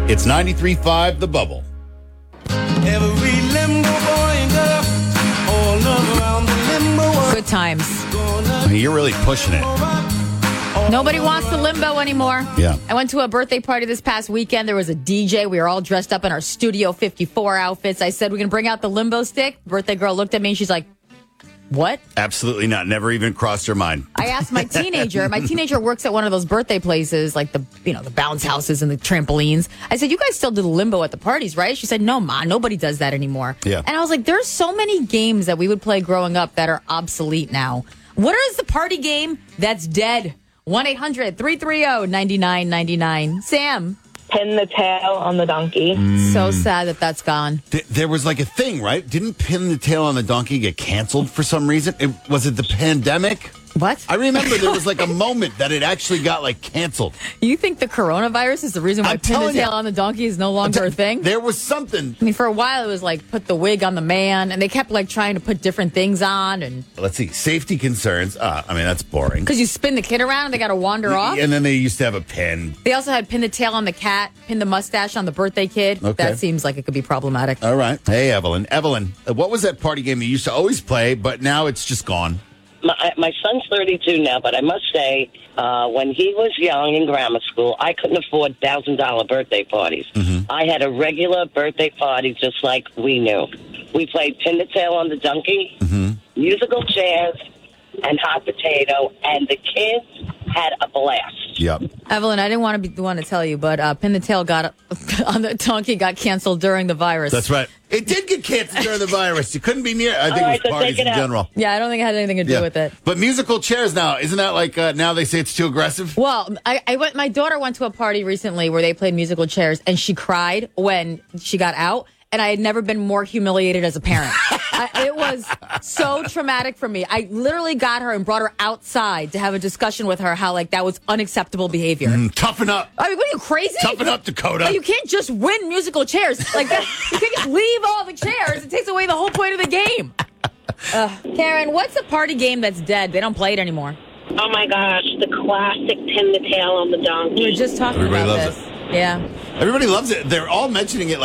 It's 93.5 The Bubble. Every limbo boy and girl all around the limbo world. Good times. I mean, you're really pushing it. Nobody wants the limbo anymore. Yeah. I went to a birthday party this past weekend. There was a DJ. We were all dressed up in our Studio 54 outfits. I said, we're going to bring out the limbo stick. Birthday girl looked at me and she's like, what? Absolutely not. Never even crossed her mind. I asked my teenager. My teenager works at one of those birthday places, like the bounce houses and the trampolines. I said, you guys still do the limbo at the parties, right? She said, no, Ma, nobody does that anymore. Yeah. And I was like, there's so many games that we would play growing up that are obsolete now. What is the party game that's dead? 1-800-330-9999. Sam. Pin the tail on the donkey. So sad that that's gone. There was like a thing, right? Didn't Pin the Tail on the Donkey get canceled for some reason? Was it the pandemic? What? I remember there was like a moment that it actually got like canceled. You think the coronavirus is the reason why I'm Pin the telling you. Tail on the Donkey is no longer a thing? There was something. I mean, for a while it was like put the wig on the man, and they kept like trying to put different things on, and Let's see. Safety concerns. I mean, that's boring. because you spin the kid around, they got to wander off. And then they used to have a pin. They also had pin the tail on the cat, pin the mustache on the birthday kid. Okay. That seems like it could be problematic. All right. Hey, Evelyn. Evelyn, what was that party game you used to always play, but now it's just gone? My son's 32 now, but I must say, when he was young in grammar school, I couldn't afford $1,000 birthday parties. Mm-hmm. I had a regular birthday party just like we knew. We played Pin the Tail on the Donkey, musical chairs, and hot potato, and the kids had a blast. Yep. Evelyn, I didn't want to be the one to tell you, but Pin the Tail got on the donkey got canceled during the virus. That's right. It did get canceled during the virus. You couldn't be near. I think All it was right, so parties take it in out. general. Yeah, I don't think it had anything to do with it. But musical chairs now, isn't that like now they say it's too aggressive? Well, my daughter went to a party recently where they played musical chairs, and she cried when she got out. And I had never been more humiliated as a parent. It was so traumatic for me. I literally got her and brought her outside to have a discussion with her how like that was unacceptable behavior. Toughen up. I mean, what are you, crazy? Toughen up, Dakota. Like, you can't just win musical chairs like that. You can't just leave all the chairs. It takes away the whole point of the game. Karen, what's a party game that's dead? They don't play it anymore. Oh my gosh, the classic Pin the Tail on the donkey. We were just talking Everybody about loves this. Yeah. Everybody loves it. They're all mentioning it